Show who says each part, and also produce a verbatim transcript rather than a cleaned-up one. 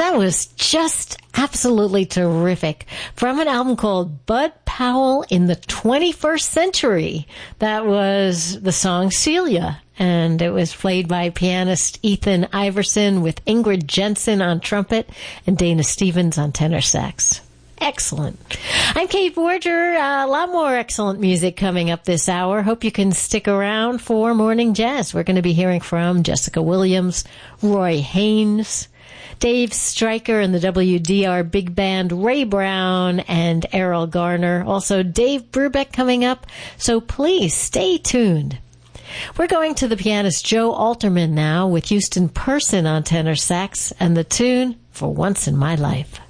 Speaker 1: That was just absolutely terrific. From an album called Bud Powell in the twenty-first Century. That was the song Celia. And it was played by pianist Ethan Iverson with Ingrid Jensen on trumpet and Dana Stevens on tenor sax. Excellent. I'm Kate Borger. Uh, a lot more excellent music coming up this hour. Hope you can stick around for Morning Jazz. We're going to be hearing from Jessica Williams, Roy Haynes, Dave Stryker and the W D R Big Band, Ray Brown and Errol Garner. Also Dave Brubeck coming up. So please stay tuned. We're going to the pianist Joe Alterman now with Houston Person on tenor sax and the tune For Once in My Life.